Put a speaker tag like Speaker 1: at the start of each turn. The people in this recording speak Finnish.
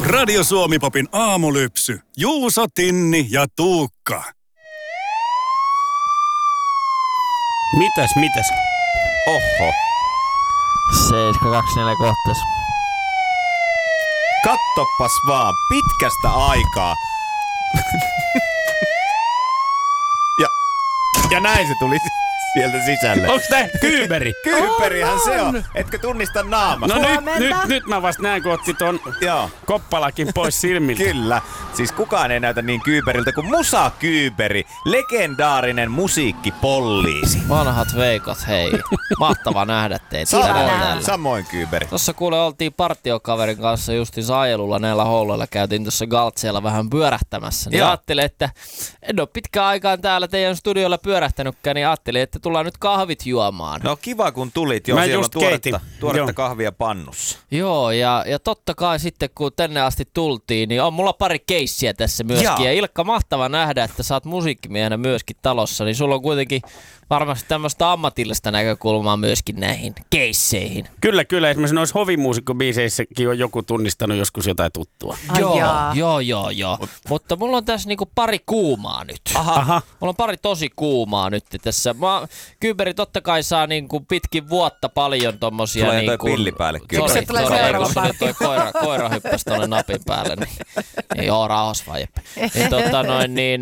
Speaker 1: Radio Suomi-popin aamulypsy. Juuso, Tinni ja Tuukka.
Speaker 2: Mitäs?
Speaker 3: Oho.
Speaker 4: 724 kohtas.
Speaker 3: Kattoppas vaan, pitkästä aikaa. ja näin se tuli sieltä sisälle.
Speaker 2: Onks tää Kyyberi?
Speaker 3: Kyyberihän se on. Etkö tunnista naamasta?
Speaker 2: No nyt mä vasta näen, kun otti ton koppalakin pois silmiltä.
Speaker 3: Kyllä. Siis kukaan ei näytä niin Kyyberiltä kuin Musa Kyyberi. Legendaarinen musiikkipoliisi.
Speaker 4: Vanhat veikot, hei. Mahtava nähdä teitä.
Speaker 3: Samoin Kyyberi.
Speaker 4: Tossa kuule oltiin partiokaverin kanssa justiin ajelulla näillä houloilla. Käytiin tuossa Galtseella vähän pyörähtämässä. Niin ajattelin, että en oo pitkään aikaan täällä teidän studiolla pyörähtänytkään, niin ajattelin, että tullaan nyt kahvit juomaan.
Speaker 3: No kiva kun tulit. Joo, siellä on tuoretta kahvia pannussa. Joo,
Speaker 4: ja totta kai sitten kun tänne asti tultiin, niin on mulla pari keissiä tässä myöskin. Ja Ilkka, mahtava nähdä, että sä oot musiikkimiehenä myöskin talossa, niin sulla on kuitenkin varmasti tämmöistä ammatillista näkökulmaa myöskin näihin keisseihin.
Speaker 2: Kyllä. Esimerkiksi noissa hovimuusikkobiiseissäkin on joku tunnistanut joskus jotain tuttua.
Speaker 4: Joo. Mutta mulla on tässä niinku pari kuumaa nyt.
Speaker 2: Aha.
Speaker 4: Mulla on pari tosi kuumaa nyt tässä. Kyyberi totta kai saa niinku pitkin vuotta paljon tommosia.
Speaker 3: Tulee
Speaker 4: niinku...
Speaker 3: toi pilli päälle.
Speaker 5: Se tulee seuraava partio.
Speaker 4: Koira hyppäsi tonne napin päälle. Niin, joo, rauhas vaan Jeppe. Niin,